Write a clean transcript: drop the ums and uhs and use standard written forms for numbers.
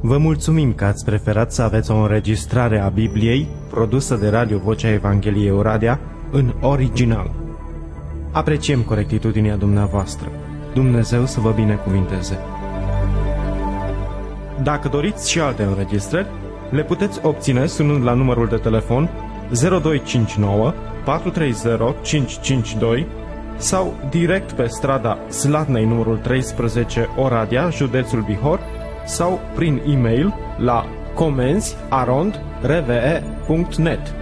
Vă mulțumim că ați preferat să aveți o înregistrare a Bibliei produsă de Radio Vocea Evangheliei Oradea în original. Apreciem corectitudinea dumneavoastră. Dumnezeu să vă binecuvinteze. Dacă doriți și alte înregistrări, le puteți obține sunând la numărul de telefon 0259 430 552 sau direct pe strada Slatnei numărul 13, Oradea, județul Bihor, sau prin e-mail la comenzi@rve.net.